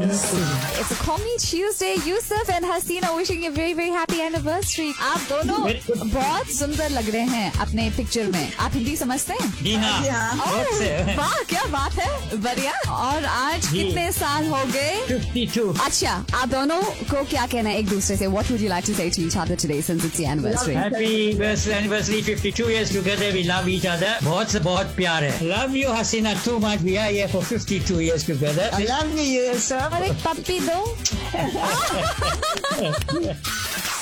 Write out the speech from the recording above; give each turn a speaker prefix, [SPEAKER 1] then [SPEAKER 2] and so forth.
[SPEAKER 1] It's a Qawmi Tuesday. Yusuf and Hasina wishing you a very very happy anniversary. आप दोनों बहुत सुंदर लग रहे हैं अपने पिक्चर में. आप हिंदी समझते हैं?
[SPEAKER 2] जी हाँ.
[SPEAKER 1] वाह क्या बात है, बढ़िया. और आज कितने साल हो गए?
[SPEAKER 2] 52.
[SPEAKER 1] अच्छा, आप दोनों को क्या कहना है एक दूसरे से? What would you like to say to each other today since it's the anniversary?
[SPEAKER 2] Happy anniversary, 52 years together. We love each other. बहुत से बहुत प्यार है. Love you, Hasina, too much. We are here for 52 years together.
[SPEAKER 3] I love you, sir.
[SPEAKER 1] और एक पप्पी दो.